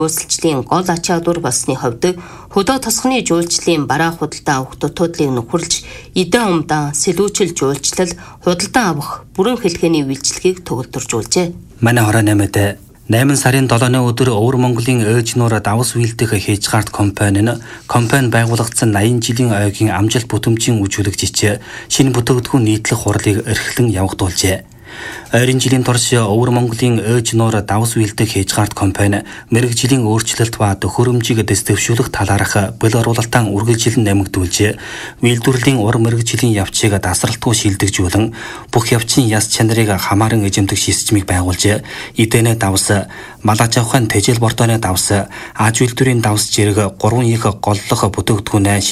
Улсчлалын гол ач чадвар болсны хувьд хөдөө тосгоны жуулчлалын бараа худалдаа авах дутуудлыг нөхөрлж, эдэн умдаа сэлүүчил жуулчлал, худалдаа авах бүрэн хэлхээний үйлчлэгийг төгөлдржүүлжээ. Манай 28-д 8 сарын 7-ны өдөр Өвөр Монголын ээж нуур давс үйлдэх Хейжгард компани байгуулагдсан 80 жилийн ойгийн амжилт бүтэмжийн үжүүлэгч шинэ бүтээгдэхүүн нийтлэх хурлыг эрхлэн явагдуулжээ. Ойрын жилийн турш Өвөр Монголын ээж нуур давс үйлдэх Хейжгард компани мэрэгжлийн өөрчлөлт ба төхөөрөмжийг дэвшүүлэх талаарх бэл оруулалтаа үргэлжлэн нэмэгдүүлж, үйлдвэрлэлийн ур мэрэгжлийн явцыг тасралтгүй шилдэгжүүлэн бүх явцын яс чанарыг хамааран эзэмдэх системийг байгуулж, эдэнэ давс, малаж авахын тэжээл бортооны давс, аж үйлдвэрийн давс зэрэг 3 их голлох бүтээгдэхүүнээ